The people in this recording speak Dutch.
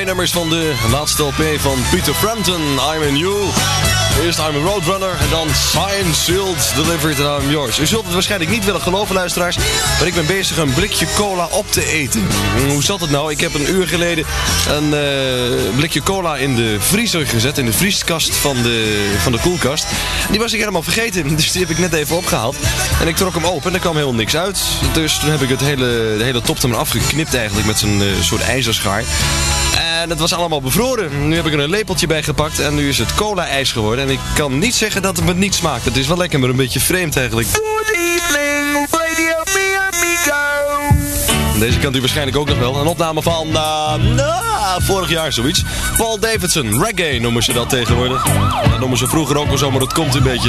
nummers van de laatste LP van Peter Frampton, I'm in You. Eerst I'm a Roadrunner en dan Signed, Sealed, Delivered and I'm Yours. U zult het waarschijnlijk niet willen geloven, luisteraars, maar ik ben bezig een blikje cola op te eten. Hoe zat het nou? Ik heb een uur geleden een blikje cola in de vriezer gezet, in de vrieskast van de koelkast. Die was ik helemaal vergeten, dus die heb ik net even opgehaald. En ik trok hem open en er kwam helemaal niks uit. Dus toen heb ik de hele top er maar afgeknipt eigenlijk met zo'n soort ijzerschaar. En het was allemaal bevroren. Nu heb ik er een lepeltje bij gepakt en nu is het cola-ijs geworden. En ik kan niet zeggen dat het me niet smaakt. Het is wel lekker, maar een beetje vreemd eigenlijk. Good evening, radio me amigo. Deze kent u waarschijnlijk ook nog wel. Een opname van vorig jaar zoiets. Paul Davidson, reggae noemen ze dat tegenwoordig. Dat noemen ze vroeger ook wel zo, maar dat komt een beetje